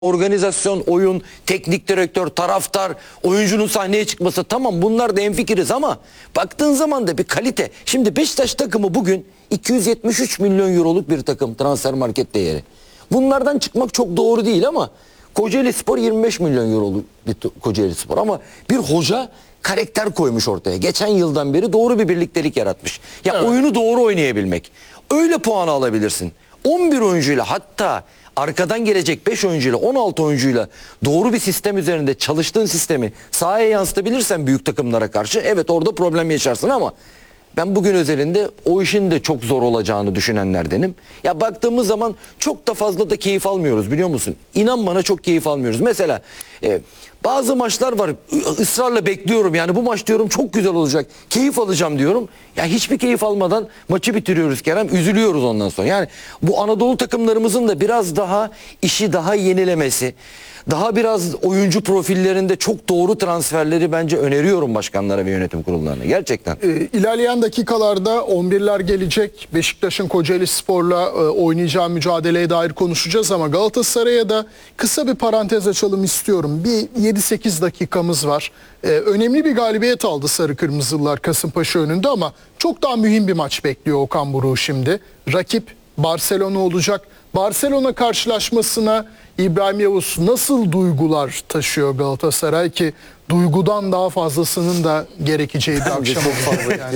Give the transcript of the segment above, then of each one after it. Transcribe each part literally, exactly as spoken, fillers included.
Organizasyon, oyun, teknik direktör, taraftar, oyuncunun sahneye çıkması, tamam bunlar da hemfikiriz ama baktığın zaman da bir kalite. Şimdi Beşiktaş takımı bugün iki yüz yetmiş üç milyon euroluk bir takım, transfer market değeri. Bunlardan çıkmak çok doğru değil ama Kocaelispor yirmi beş milyon euroluk bir Kocaelispor ama bir hoca karakter koymuş ortaya. Geçen yıldan beri doğru bir birliktelik yaratmış. Ya evet. Oyunu doğru oynayabilmek. Öyle puan alabilirsin. on bir oyuncuyla, hatta arkadan gelecek beş oyuncuyla, on altı oyuncuyla doğru bir sistem üzerinde çalıştığın sistemi sahaya yansıtabilirsen büyük takımlara karşı, evet orada problem yaşarsın ama ben bugün özelinde o işin de çok zor olacağını düşünenlerdenim. Ya baktığımız zaman çok da fazla da keyif almıyoruz, biliyor musun? İnan bana, çok keyif almıyoruz. Mesela e, bazı maçlar var, ısrarla bekliyorum, yani bu maç diyorum çok güzel olacak, keyif alacağım diyorum. Ya hiçbir keyif almadan maçı bitiriyoruz Kerem, üzülüyoruz ondan sonra. Yani bu Anadolu takımlarımızın da biraz daha işi daha yenilemesi, daha biraz oyuncu profillerinde çok doğru transferleri bence öneriyorum başkanlara ve yönetim kurullarına gerçekten. E, ilerleyen dakikalarda on birler gelecek. Beşiktaş'ın Kocaelispor'la e, oynayacağı mücadeleye dair konuşacağız ama Galatasaray'a da kısa bir parantez açalım istiyorum. Bir yedi sekiz dakikamız var. E, önemli bir galibiyet aldı Sarı Kırmızılılar Kasımpaşa önünde ama çok daha mühim bir maç bekliyor Okan Buruk şimdi. Rakip Barcelona olacak. Barcelona karşılaşmasına İbrahim Yavuz nasıl duygular taşıyor Galatasaray, ki duygudan daha fazlasının da gerekeceği bir akşam çok fazla yani.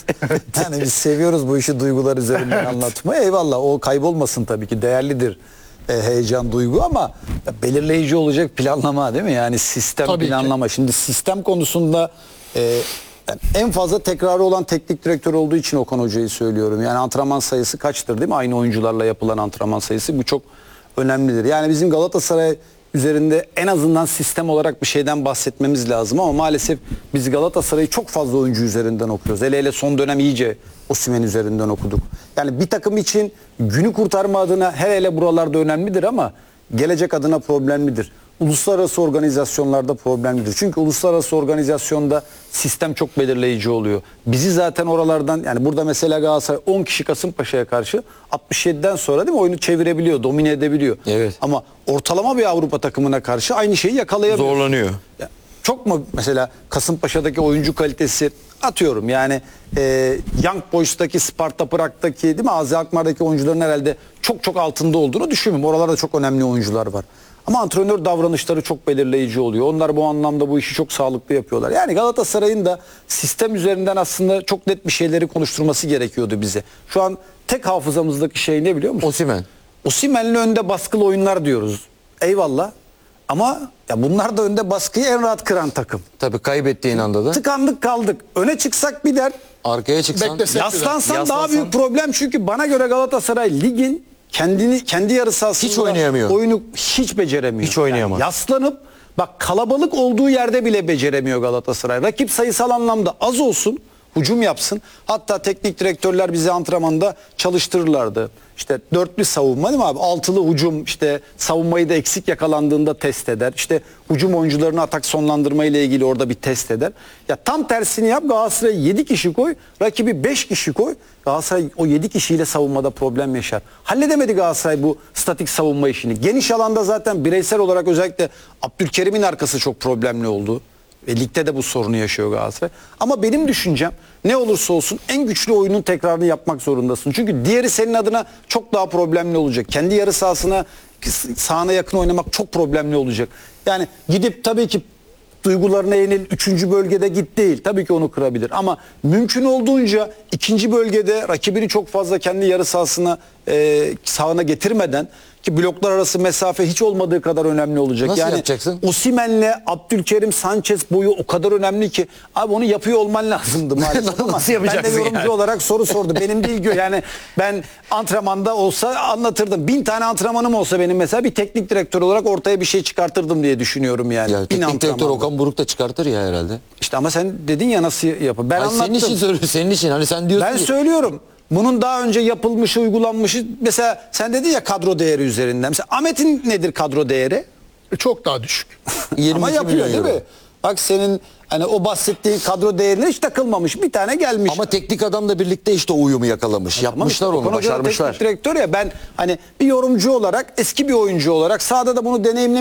Yani biz seviyoruz bu işi duygular üzerinden evet. anlatmayı. Eyvallah, o kaybolmasın tabii ki, değerlidir e, heyecan, duygu ama belirleyici olacak planlama, değil mi? Yani sistem tabii planlama. Ki. Şimdi sistem konusunda e, yani en fazla tekrarı olan teknik direktör olduğu için Okan Hoca'yı söylüyorum. Yani antrenman sayısı kaçtır, değil mi? Aynı oyuncularla yapılan antrenman sayısı, bu çok önemlidir. Yani bizim Galatasaray üzerinde en azından sistem olarak bir şeyden bahsetmemiz lazım ama maalesef biz Galatasaray'ı çok fazla oyuncu üzerinden okuyoruz. Hele hele son dönem iyice Osimhen üzerinden okuduk. Yani bir takım için günü kurtarma adına hele hele buralarda önemlidir ama gelecek adına problemlidir. Uluslararası organizasyonlarda problemlidir. Çünkü uluslararası organizasyonda sistem çok belirleyici oluyor. Bizi zaten oralardan, yani burada mesela Galatasaray on kişi Kasımpaşa'ya karşı altmış yediden sonra, değil mi, oyunu çevirebiliyor, domine edebiliyor. Evet. Ama ortalama bir Avrupa takımına karşı aynı şeyi yakalayabiliyor. Zorlanıyor. Ya, çok mu mesela Kasımpaşa'daki oyuncu kalitesi, atıyorum yani e, Young Boys'taki, Sparta Prag'daki, değil mi, Azi Alkmaar'daki oyuncuların herhalde çok çok altında olduğunu düşünmüyorum. Oralarda çok önemli oyuncular var. Ama antrenör davranışları çok belirleyici oluyor. Onlar bu anlamda bu işi çok sağlıklı yapıyorlar. Yani Galatasaray'ın da sistem üzerinden aslında çok net bir şeyleri konuşturması gerekiyordu bize. Şu an tek hafızamızdaki şey ne, biliyor musun? Osimhen. Osimhen'le önde baskılı oyunlar diyoruz. Eyvallah. Ama ya bunlar da önde baskıyı en rahat kıran takım. Tabii kaybettiğin anda da. Tıkandık kaldık. Öne çıksak bir dert. Arkaya çıksan. Yaslansan daha büyük problem. Çünkü bana göre Galatasaray ligin kendini kendi yarı sahasında hiç oynayamıyor. Oyunu hiç beceremiyor. Hiç oynayamaz. Yani yaslanıp bak, kalabalık olduğu yerde bile beceremiyor Galatasaray. Rakip sayısal anlamda az olsun, hücum yapsın. Hatta teknik direktörler bizi antrenmanda çalıştırırlardı. İşte dörtlü savunma, değil mi abi? Altılı hücum, işte savunmayı da eksik yakalandığında test eder. İşte hücum oyuncularını atak sonlandırma ile ilgili orada bir test eder. Ya tam tersini yap, Galatasaray'a yedi kişi koy, rakibi beş kişi koy. Galatasaray o yedi kişiyle savunmada problem yaşar. Halledemedi Galatasaray bu statik savunma işini. Geniş alanda zaten bireysel olarak özellikle Abdülkerim'in arkası çok problemli oldu. Ve ligde de bu sorunu yaşıyor Galatasaray. Ama benim düşüncem, ne olursa olsun en güçlü oyunun tekrarını yapmak zorundasın. Çünkü diğeri senin adına çok daha problemli olacak. Kendi yarı sahasına, sahana yakın oynamak çok problemli olacak. Yani gidip tabii ki duygularına yenil, üçüncü bölgede git değil. Tabii ki onu kırabilir ama mümkün olduğunca ikinci bölgede rakibini çok fazla kendi yarı sahasına, e, sahana getirmeden, ki bloklar arası mesafe hiç olmadığı kadar önemli olacak. Nasıl yani yapacaksın? Osimhen'le Abdülkerim, Sanchez boyu o kadar önemli ki abi, onu yapıyor olman lazımdı maalesef. Nasıl yapacaksın? Ben de yorumcu yani? olarak soru sordu. Benim değil, yani ben antrenmanda olsa anlatırdım. Bin tane antrenmanım olsa benim mesela, bir teknik direktör olarak ortaya bir şey çıkartırdım diye düşünüyorum yani. Ya, teknik direktör Okan Buruk da çıkartır ya herhalde. İşte ama sen dedin ya nasıl yapar. Ben Hayır, anlattım. senin için söylüyorum, senin için. Hani sen diyorsun Ben ki... söylüyorum. Bunun daha önce yapılmışı, uygulanmışı. Mesela sen dedin ya kadro değeri üzerinden. Mesela Ahmet'in nedir kadro değeri? Çok daha düşük. Ama yapıyor, değil mi? Bak senin Hani o bahsettiği kadro değerine hiç takılmamış. Bir tane gelmiş. Ama teknik adamla birlikte işte o uyumu yakalamış. Yapmışlar Ama onu, konuda başarmışlar. Teknik direktör ya, ben hani bir yorumcu olarak, eski bir oyuncu olarak sahada da bunu deneyimlemiş